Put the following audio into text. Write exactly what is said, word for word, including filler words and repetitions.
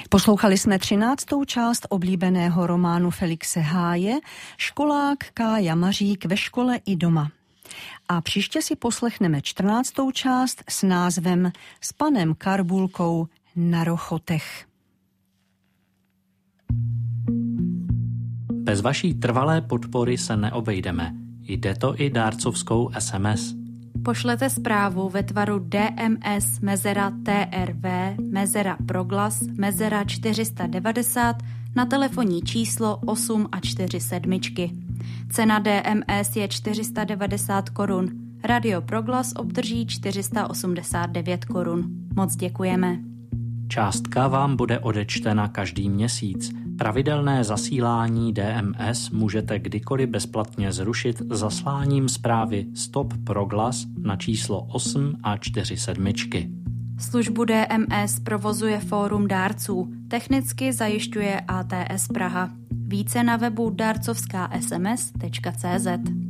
Poslouchali jsme třináctou část oblíbeného románu Felixe Háje Školák Kája Mařík ve škole i doma. A příště si poslechneme čtrnáctou část s názvem S panem Karbulkou na Rochotech. Bez vaší trvalé podpory se neobejdeme. Jde to i dárcovskou es em es. Pošlete zprávu ve tvaru D M S mezera T R V mezera proglas mezera čtyři set devadesát na telefonní číslo osm a čtyři sedmičky. Cena D M S je čtyři sta devadesát korun. Radio Proglas obdrží čtyři sta osmdesát devět korun. Moc děkujeme. Částka vám bude odečtena každý měsíc. Pravidelné zasílání D M S můžete kdykoliv bezplatně zrušit zasláním zprávy Stop Proglas na číslo osm a čtyři sedmičky. Službu D M S provozuje Fórum dárců. Technicky zajišťuje A T S Praha. Více na webu darcovská es em es tečka cé zet.